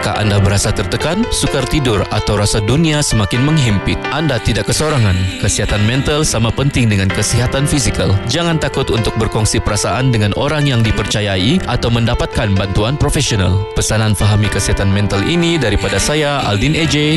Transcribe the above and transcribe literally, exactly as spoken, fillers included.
Adakah anda merasa tertekan, sukar tidur atau rasa dunia semakin menghimpit? Anda tidak kesorangan. Kesihatan mental sama penting dengan kesihatan fizikal. Jangan takut untuk berkongsi perasaan dengan orang yang dipercayai atau mendapatkan bantuan profesional. Pesanan Fahami Kesihatan Mental ini daripada saya, Aldin A J.